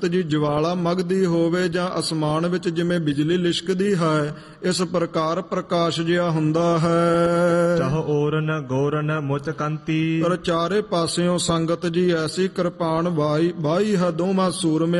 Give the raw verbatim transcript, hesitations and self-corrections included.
ਜੀ ਜਵਾਲਾ ਮਗਦੀ ਹੋਵੇ ਜਾਂ ਅਸਮਾਨ ਵਿੱਚ ਜਿਵੇਂ ਬਿਜਲੀ ਲਿਸ਼ਕਦੀ ਹੈ, ਇਸ ਪ੍ਰਕਾਰ ਪ੍ਰਕਾਸ਼ ਜਿਹਾ ਹੁੰਦਾ ਹੈ। ਚਹ ਓਰਨ ਗੋਰਨ ਮੁਚ ਕੰਤੀ। ਪਰ ਚਾਰੇ ਪਾਸਿਓਂ ਸੰਗਤ ਜੀ ਐਸੀ ਕਿਰਪਾਨ ਵਾਈ ਵਾਈ ਹੈ ਦੋਵਾਂ ਸੂਰਮਿਆਂ